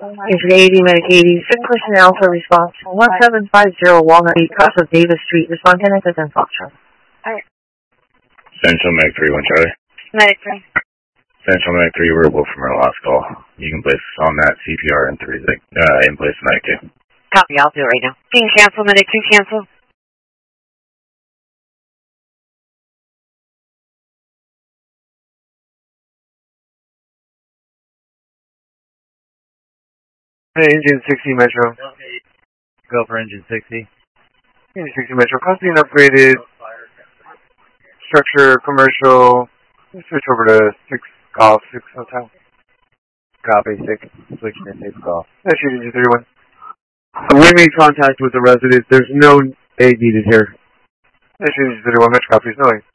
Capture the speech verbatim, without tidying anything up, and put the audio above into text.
Engine eighty, Medic eighty, six personnel for response. one seven five zero Walnut Street, cross of Davis Street. Respond ten X and Foxtrot. Alright. Central Medic three, one Charlie. Medic three. Central Medic three, verbal from our last call. You can place us on that C P R in three, uh, in place tonight too. Copy, I'll do it right now. Team cancel, Medic two cancel. Hey, Engine sixty Metro. Go for Engine sixty. Engine sixty Metro. Costing upgraded. Structure, commercial. Switch over to six Golf, six Hotel. Copy, six. Switching to six Golf. That's your Engine thirty-one. We made contact with the residents. There's no aid needed here. That's your Engine thirty-one Metro. Copies, no aid.